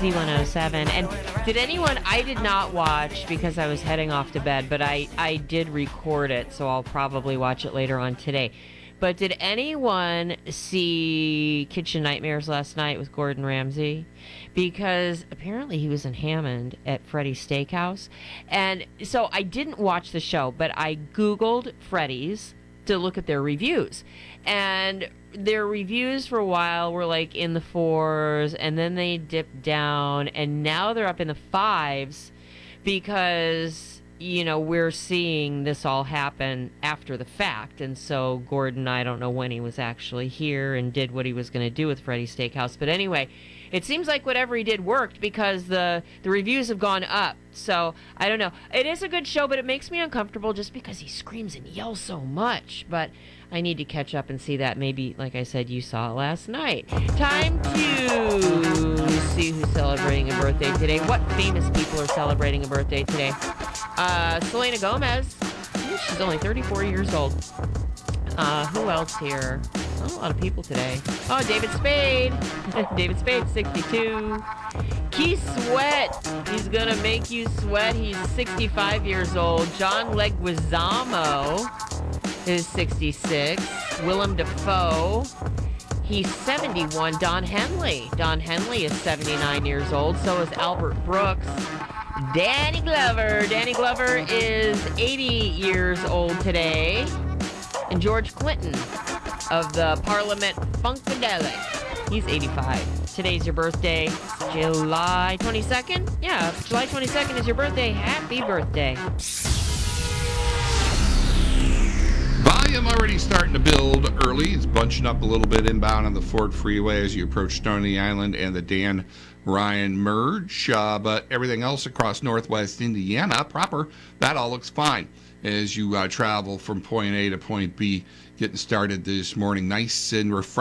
Z107. And I did not watch because I was heading off to bed, but I did record it, so I'll probably watch it later on today. But did anyone see Kitchen Nightmares last night with Gordon Ramsay? Because apparently he was in Hammond at Freddy's Steakhouse. And so I didn't watch the show, but I Googled Freddy's to look at their reviews. And their reviews for a while were like in the 4s, and then they dipped down, and now they're up in the 5s because we're seeing this all happen after the fact. And so Gordon, I don't know when he was actually here and did what he was going to do with Freddy's Steakhouse. But anyway, it seems like whatever he did worked because the reviews have gone up. So I don't know. It is a good show, but it makes me uncomfortable just because he screams and yells so much. But I need to catch up and see that. Maybe, like I said, you saw it last night. Time to see who's celebrating a birthday today. What famous people are celebrating a birthday today? Selena Gomez. She's only 34 years old. Who else here? Oh, a lot of people today. Oh, David Spade. David Spade, 62. Keith Sweat. He's gonna make you sweat. He's 65 years old. John Leguizamo is 66. Willem Dafoe. He's 71. Don Henley. Don Henley is 79 years old. So is Albert Brooks. Danny Glover. Danny Glover is 80 years old today. And George Clinton of the Parliament Funkadelic. He's 85. Today's your birthday. July 22nd? Yeah, July 22nd is your birthday. Happy birthday. Volume already starting to build early. It's bunching up a little bit inbound on the Ford Freeway as you approach Stony Island and the Dan Ryan merge. But everything else across northwest Indiana proper, that all looks fine as you travel from point A to point B. Getting started this morning. Nice and refreshing.